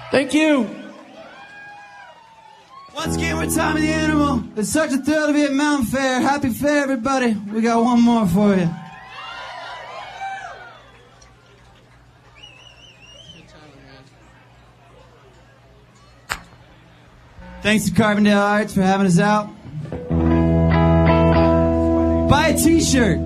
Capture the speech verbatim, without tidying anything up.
Thank you. Once again, we're Tommy the Animal. It's such a thrill to be at Mountain Fair. Happy Fair, everybody. We got one more for you. Thanks to Carbondale Arts for having us out. Buy a t-shirt.